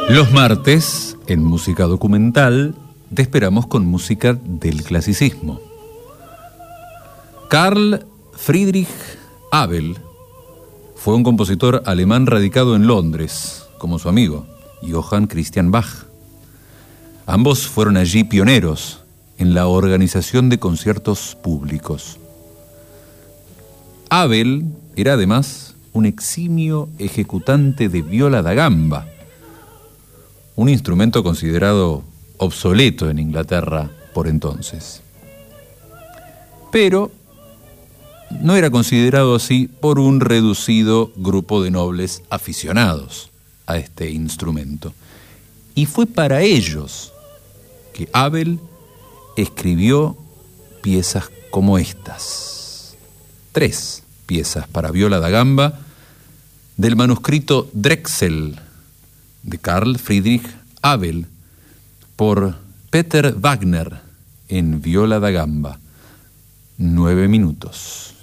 Los martes, en música documental, te esperamos con música del clasicismo. Carl Friedrich Abel fue un compositor alemán radicado en Londres, como su amigo, Johann Christian Bach. Ambos fueron allí pioneros en la organización de conciertos públicos. Abel era además un eximio ejecutante de viola da gamba, un instrumento considerado obsoleto en Inglaterra por entonces. Pero no era considerado así por un reducido grupo de nobles aficionados a este instrumento. Y fue para ellos que Abel escribió piezas como estas. 3 piezas para viola da gamba del manuscrito Drexel de Carl Friedrich Abel por Peter Wagner en viola da gamba. 9 minutos.